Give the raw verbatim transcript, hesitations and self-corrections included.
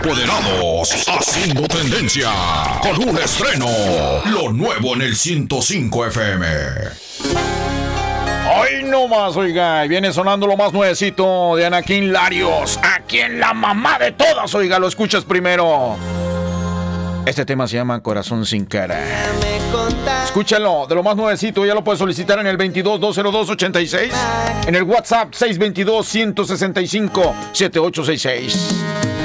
Poderados, haciendo tendencia, con un estreno, lo nuevo en el ciento cinco F M. Hoy no más, oiga, y viene sonando lo más nuevecito de Anakin Larios, aquí en la mamá de todas, oiga, lo escuchas primero. Este tema se llama Corazón sin cara. Escúchalo, de lo más nuevecito, ya lo puedes solicitar en el veintidós, doscientos dos, ochenta y seis, en el WhatsApp seis dos dos, uno seis cinco, siete ocho seis seis.